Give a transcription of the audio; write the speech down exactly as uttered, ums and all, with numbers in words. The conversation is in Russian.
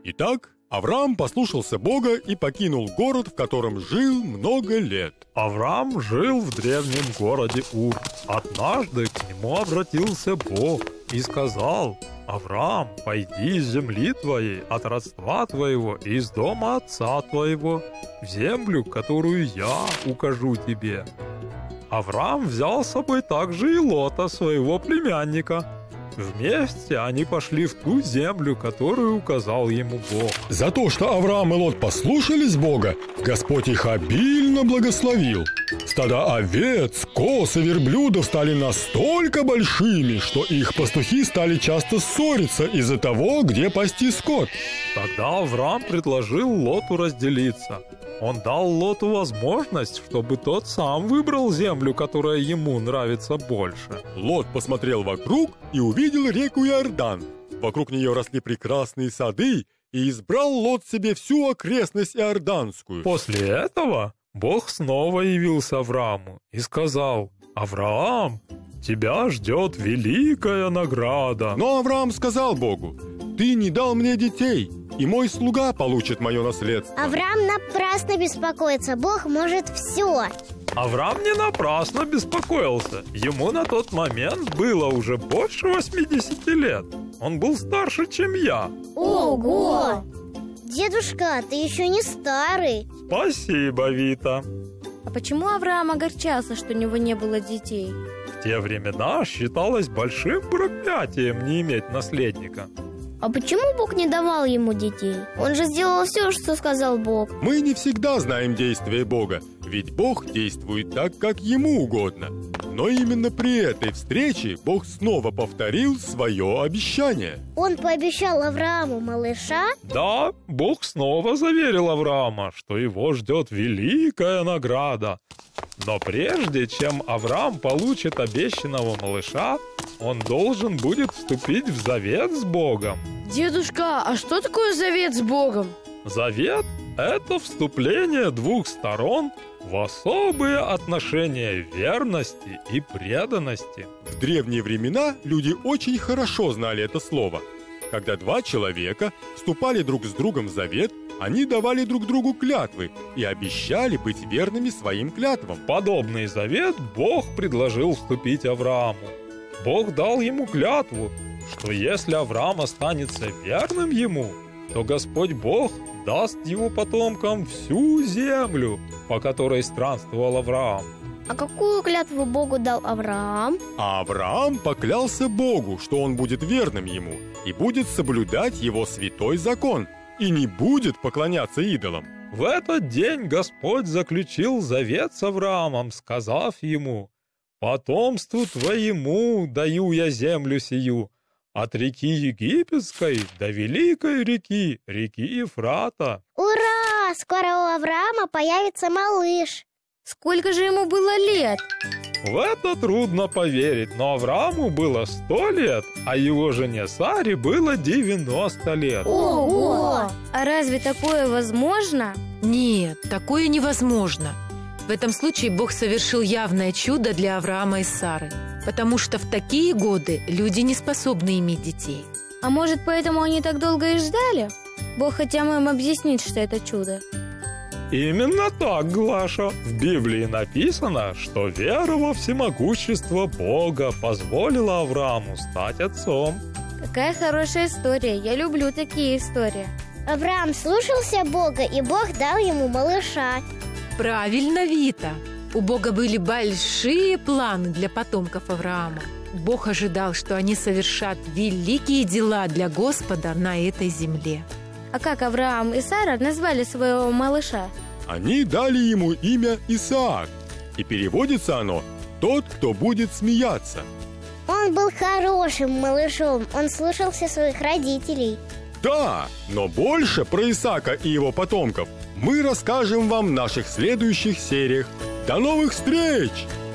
Итак, Авраам послушался Бога и покинул город, в котором жил много лет. Авраам жил в древнем городе Ур. Однажды к нему обратился Бог и сказал: «Авраам, пойди из земли твоей, от родства твоего и из дома отца твоего, в землю, которую я укажу тебе». Авраам взял с собой также и Лота, своего племянника. Вместе они пошли в ту землю, которую указал ему Бог. За то, что Авраам и Лот послушались Бога, Господь их обильно благословил. Стада овец, коз и верблюдов стали настолько большими, что их пастухи стали часто ссориться из-за того, где пасти скот. Тогда Авраам предложил Лоту разделиться. Он дал Лоту возможность, чтобы тот сам выбрал землю, которая ему нравится больше. Лот посмотрел вокруг и увидел реку Иордан. Вокруг нее росли прекрасные сады, и избрал Лот себе всю окрестность Иорданскую. После этого Бог снова явился Аврааму и сказал: «Авраам, тебя ждет великая награда». Но Авраам сказал Богу: «Ты не дал мне детей, и мой слуга получит мое наследство». Авраам напрасно беспокоится, Бог может все. Авраам не напрасно беспокоился. Ему на тот момент было уже больше восьмидесяти лет. Он был старше, чем я. Ого! Дедушка, ты еще не старый. Спасибо, Вита. А почему Авраам огорчался, что у него не было детей? В те времена считалось большим проклятием не иметь наследника. А почему Бог не давал ему детей? Он же сделал все, что сказал Бог. Мы не всегда знаем действия Бога, ведь Бог действует так, как ему угодно. Но именно при этой встрече Бог снова повторил свое обещание. Он пообещал Аврааму малыша? Да, Бог снова заверил Авраама, что его ждет великая награда. Но прежде чем Авраам получит обещанного малыша, он должен будет вступить в завет с Богом. Дедушка, а что такое завет с Богом? Завет – это вступление двух сторон в особые отношения верности и преданности. В древние времена люди очень хорошо знали это слово. Когда два человека вступали друг с другом в завет, они давали друг другу клятвы и обещали быть верными своим клятвам. Подобный завет Бог предложил вступить Аврааму. Бог дал ему клятву, что если Авраам останется верным ему, то Господь Бог даст его потомкам всю землю, по которой странствовал Авраам. А какую клятву Богу дал Авраам? А Авраам поклялся Богу, что он будет верным ему и будет соблюдать его святой закон и не будет поклоняться идолам. В этот день Господь заключил завет с Авраамом, сказав ему: «Потомству твоему даю я землю сию, от реки Египетской до великой реки, реки Ефрата». Ура! Скоро у Авраама появится малыш. Сколько же ему было лет? В это трудно поверить, но Аврааму было сто лет, а его жене Саре было девяносто лет. Ого! А разве такое возможно? Нет, такое невозможно. В этом случае Бог совершил явное чудо для Авраама и Сары, потому что в такие годы люди не способны иметь детей. А может, поэтому они так долго и ждали? Бог хотел им объяснить, что это чудо. Именно так, Глаша. В Библии написано, что вера во всемогущество Бога позволила Аврааму стать отцом. Какая хорошая история. Я люблю такие истории. Авраам слушался Бога, и Бог дал ему малыша. Правильно, Вита. У Бога были большие планы для потомков Авраама. Бог ожидал, что они совершат великие дела для Господа на этой земле. А как Авраам и Сара назвали своего малыша? Они дали ему имя Исаак, и переводится оно «тот, кто будет смеяться». Он был хорошим малышом, он слушался своих родителей. Да, но больше про Исаака и его потомков мы расскажем вам в наших следующих сериях. До новых встреч!